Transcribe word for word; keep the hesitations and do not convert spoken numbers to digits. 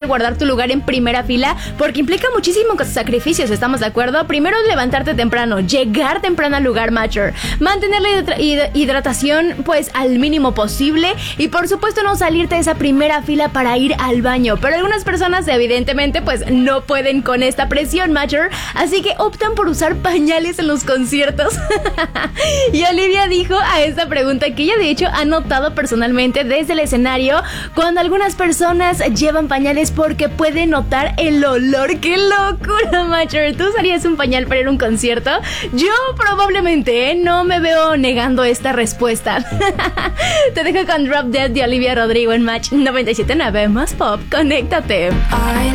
guardar tu lugar en primera fila porque implica muchísimos sacrificios, ¿estamos de acuerdo? Primero, levantarte temprano, llegar temprano al lugar, Matcher, mantener la hidra- hidratación pues al mínimo posible y por supuesto no salirte de esa primera fila para ir al baño. Pero algunas personas evidentemente pues no pueden con esta presión, Matcher, así que optan por usar pañales en los conciertos. Y Olivia dijo a esta pregunta que ella de hecho ha notado personalmente desde el escenario cuando algunas personas llevan pañales porque puede notar el olor. ¡Qué locura, Matcher! ¿Tú usarías un pañal para ir a un concierto? Yo probablemente, ¿eh? No me veo negando esta respuesta. Te dejo con Drop Dead de Olivia Rodrigo en Match noventa y siete punto nueve más Pop. Conéctate.